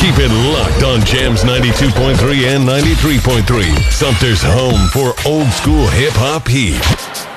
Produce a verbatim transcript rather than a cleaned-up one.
Keep it locked on Jams ninety-two point three and ninety-three point three. Sumter's home for old school hip hop heat.